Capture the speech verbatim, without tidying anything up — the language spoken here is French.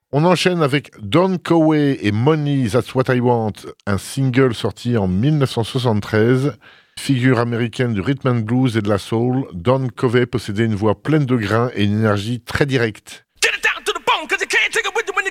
On enchaîne avec Don Coway et Money, That's What I Want, un single sorti en dix-neuf cent soixante-treize. Figure américaine du rhythm and blues et de la soul, Don Coway possédait une voix pleine de grain et une énergie très directe.